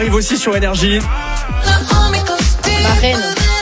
Arrive aussi sur Énergie. Ma reine.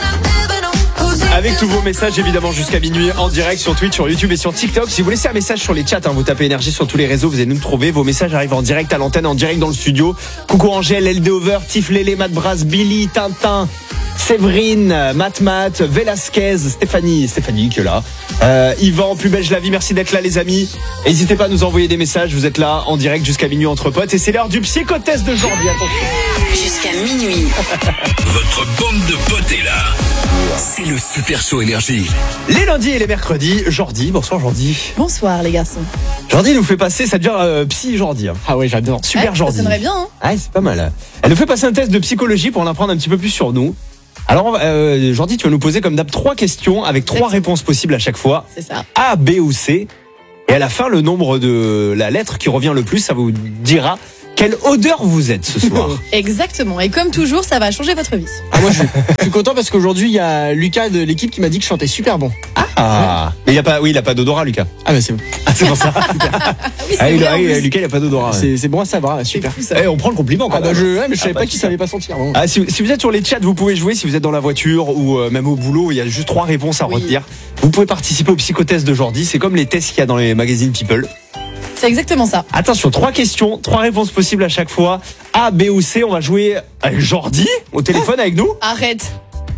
Avec tous vos messages évidemment jusqu'à minuit en direct sur Twitch, sur YouTube et sur TikTok. Si vous laissez un message sur les chats, vous tapez Énergie sur tous les réseaux, vous allez nous trouver. Vos messages arrivent en direct à l'antenne, en direct dans le studio. Coucou Angèle, LD Over, Tiff Lélé, Matt Brass, Billy, Tintin, Séverine, Matt, Velasquez, Stéphanie qui est là. Yvan, Plus belge la vie, merci d'être là les amis. N'hésitez pas à nous envoyer des messages, vous êtes là en direct jusqu'à minuit entre potes. Et c'est l'heure du psychotest de Jordi, attention. Jusqu'à minuit. Votre bande de potes est là. C'est le Super Show Énergie. Les lundis et les mercredis, Jordi, bonsoir Jordi. Bonsoir les garçons. Jordi nous fait passer, ça devient psy Jordi. Ah ouais, j'adore. Super Jordi. Ça sonnerait bien, hein. Ah, c'est pas mal. Elle nous fait passer un test de psychologie pour en apprendre un petit peu plus sur nous. Alors, Jordi, tu vas nous poser comme d'hab 3 questions avec 3 réponses possibles à chaque fois. C'est ça. A, B ou C. Et à la fin, le nombre de la lettre qui revient le plus, ça vous dira quelle odeur vous êtes ce soir. Exactement. Et comme toujours, ça va changer votre vie. Ah, moi, je suis content parce qu'aujourd'hui, il y a Lucas de l'équipe qui m'a dit que je chantais super bon. Ah. Mais il a pas d'odorat, Lucas. Ah, bah c'est bon. Ah, c'est pour ça. Oui, c'est vrai, en plus. Lucas, il a pas d'odorat. Ouais. C'est bon à savoir, super. C'est fou, ça. On prend le compliment quand Ah, bah même. mais je savais pas qu'il savait pas sentir. Bon. Ah, si vous êtes sur les chats, vous pouvez jouer. Si vous êtes dans la voiture ou même au boulot, il y a juste 3 réponses à retenir. Vous pouvez participer au psychotest de Jordi. C'est comme les tests qu'il y a dans les magazines People. C'est exactement ça. Attention, 3 questions, 3 réponses possibles à chaque fois. A, B ou C. On va jouer avec Jordi au téléphone avec nous. Arrête.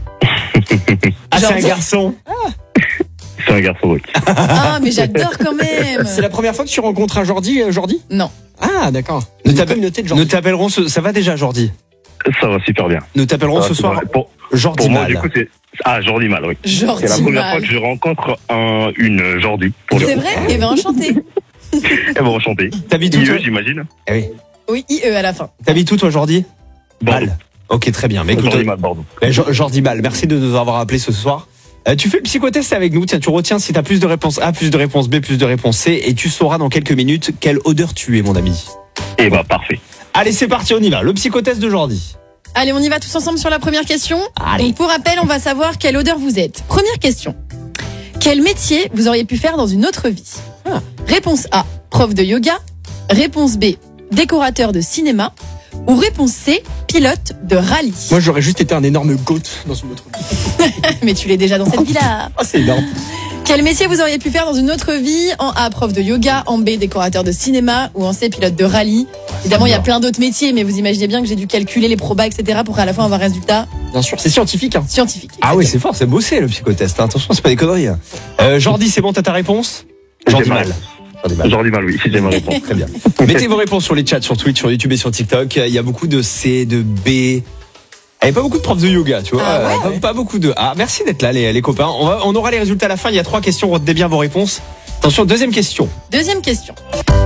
Ah, c'est un Jordi. garçon. C'est un garçon, oui. Ah, mais j'adore quand même. C'est la première fois que tu rencontres un Jordi, Non. Ah, d'accord. Nous Une communauté de Jordi. Nous t'appellerons ça va déjà Jordi. Ça va super bien. Nous t'appellerons Ça va ce soir super bien. Jordi Pour moi, Mal. du coup, c'est... Ah, Jordi Mal, oui. Jordi C'est la première fois Mal. que je rencontre une Jordi. Pour le C'est coup. vrai. Eh ben enchanté. Elle va enchanter. T'habites où IE, toi j'imagine. Eh oui. Oui, IE à la fin. T'habites où toi Jordi? Bordeaux. Mal. Ok, très bien. Mais écoute, Jordi Mal, Bordeaux. Jordi Mal, merci de nous avoir appelés ce soir. Tu fais le psychotest avec nous. Tiens, tu retiens si t'as plus de réponses A, plus de réponses B, plus de réponses C, et tu sauras dans quelques minutes quelle odeur tu es, mon ami. Eh bah, parfait. Allez, c'est parti, on y va. Le psychotest de Jordi. Allez, on y va tous ensemble sur la première question. Allez. Donc pour rappel, on va savoir quelle odeur vous êtes. Première question. Quel métier vous auriez pu faire dans une autre vie? Réponse A, prof de yoga. Réponse B, décorateur de cinéma. Ou réponse C, pilote de rallye. Moi, j'aurais juste été un énorme goat dans une autre vie. Mais tu l'es déjà dans cette vie-là. Ah, c'est énorme. Quel métier vous auriez pu faire dans une autre vie? En A, prof de yoga. En B, décorateur de cinéma. Ou en C, pilote de rallye. Évidemment, il y a plein d'autres métiers, mais vous imaginez bien que j'ai dû calculer les probas, etc. pour qu'à la fin, avoir un résultat Bien sûr, c'est scientifique. Hein. scientifique. Ah oui, c'est fort, c'est bossé le psychotest. Attention, c'est pas des conneries. Jordi, c'est bon, t'as ta réponse? Jordi J'ai ma Mal. réponse. Jordi Mal. Jordi Mal, oui, j'ai ma réponse. Très bien. Mettez vos réponses sur les chats, sur Twitch, sur YouTube et sur TikTok. Il y a beaucoup de C, de B. Il n'y a pas beaucoup de profs de yoga, tu vois. Ah ouais. Pas beaucoup de A. Merci d'être là, les copains. On aura les résultats à la fin. Il y a 3 questions. Retenez bien vos réponses. Attention, deuxième question. Deuxième question.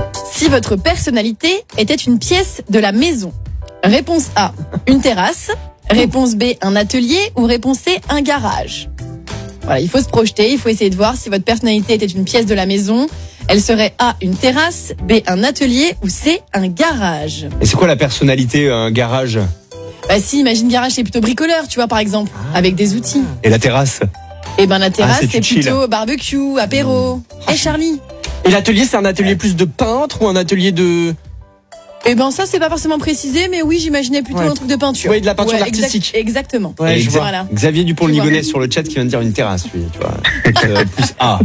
Si votre personnalité était une pièce de la maison, réponse A, une terrasse. Réponse B, un atelier. Ou réponse C, un garage. Voilà, il faut se projeter. Il faut essayer de voir si votre personnalité était une pièce de la maison. Elle serait A, une terrasse. B, un atelier. Ou C, un garage. Et c'est quoi la personnalité, un garage? Bah si, imagine garage, c'est plutôt bricoleur, tu vois, par exemple, avec des outils. Et la terrasse? Et ben la terrasse, c'est c'est chill. plutôt barbecue, apéro. Et Charlie? Et l'atelier, c'est un atelier plus de peintre ou un atelier de... Et ben ça, c'est pas forcément précisé, mais oui, j'imaginais plutôt Ouais. un truc de peinture. Ouais, de la peinture artistique. Exactement. Ouais, Et je vois. Voilà. Xavier Tu Dupont-Ligonnès vois. sur le chat qui vient de dire une terrasse, lui, tu vois. Plus A.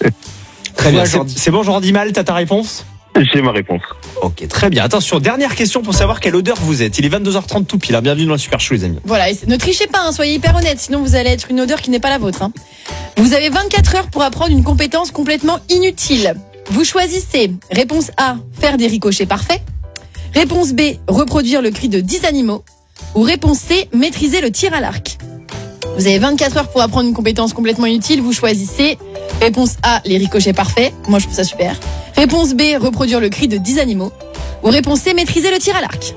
Très bien. Ouais, Jordi. C'est bon, Jordi Mal, t'as ta réponse? J'ai ma réponse. Ok, très bien. Attention, dernière question pour savoir quelle odeur vous êtes. Il est 22h30 tout pile. Bienvenue dans le Super Show, les amis. Voilà, et ne trichez pas, hein, soyez hyper honnête, sinon vous allez être une odeur qui n'est pas la vôtre. Hein. Vous avez 24 heures pour apprendre une compétence complètement inutile. Vous choisissez réponse A, faire des ricochets parfaits. Réponse B, reproduire le cri de 10 animaux. Ou réponse C, maîtriser le tir à l'arc. Vous avez 24 heures pour apprendre une compétence complètement inutile. Vous choisissez réponse A, les ricochets parfaits. Moi, je trouve ça super. Réponse B, reproduire le cri de 10 animaux. Ou réponse C, maîtriser le tir à l'arc.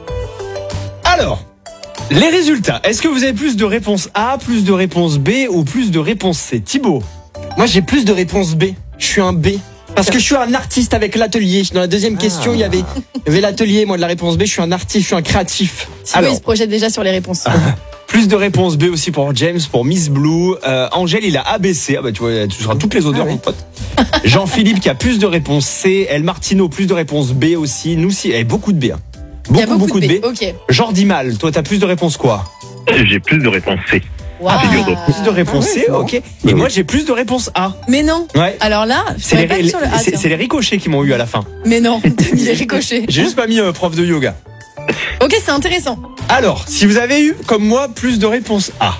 Alors, les résultats. Est-ce que vous avez plus de réponses A, plus de réponses B ou plus de réponses C? Thibaut? Moi, j'ai plus de réponses B. Je suis un B. Parce que je suis un artiste avec l'atelier. Dans la deuxième question, il y avait l'atelier. Moi, de la réponse B, je suis un artiste, je suis un créatif. Thibaut, Alors. il se projette déjà sur les réponses. Plus de réponses B aussi pour James, pour Miss Blue. Angèle, il a ABC. Ah bah tu vois, tu seras toutes les odeurs, mon pote. Jean-Philippe qui a plus de réponses C. El Martino, plus de réponses B aussi. Nous, si, beaucoup de B. Hein. Il y a Beaucoup de B. Ok. Jordi Mal, toi t'as plus de réponses quoi? J'ai plus de réponses C. Waouh. Plus de réponses C, c'est ok. Et moi j'ai plus de réponses A. Mais non. Ouais. Alors là, je C'est serais pas sur le A. tiens. c'est les ricochets qui m'ont eu à la fin. Mais non, t'as mis les ricochets. J'ai juste pas mis prof de yoga. Ok, c'est intéressant. Alors, si vous avez eu, comme moi, plus de réponses A.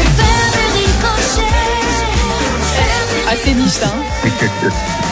Assez niche, ça. Hein.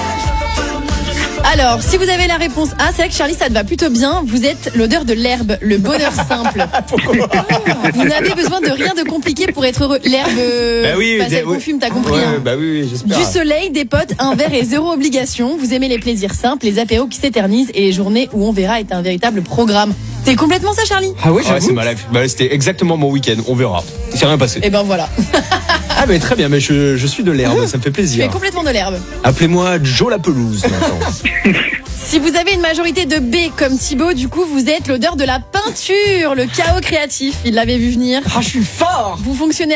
Alors, si vous avez la réponse A, c'est vrai que Charlie, ça te va plutôt bien. Vous êtes l'odeur de l'herbe, le bonheur simple. Vous n'avez besoin de rien de compliqué pour être heureux. L'herbe, Bah oui, celle qu'on fume, t'as compris. Ouais, hein. bah oui, j'espère. Du soleil, des potes, un verre et zéro obligation. Vous aimez les plaisirs simples, les apéros qui s'éternisent et les journées où on verra est un véritable programme. T'es complètement ça, Charlie? Ah ouais, Ouais, c'est ma life. Bah, c'était exactement mon week-end. On verra. Il s'est rien passé. Et ben voilà. Ah, mais très bien. Mais je suis de l'herbe. Ça me fait Tu es plaisir. complètement de l'herbe. Appelez-moi Joe la pelouse. maintenant. Si vous avez une majorité de B comme Thibaut, du coup, vous êtes l'odeur de la peinture, le chaos créatif. Il l'avait vu venir. Ah, je suis fort. Vous fonctionnez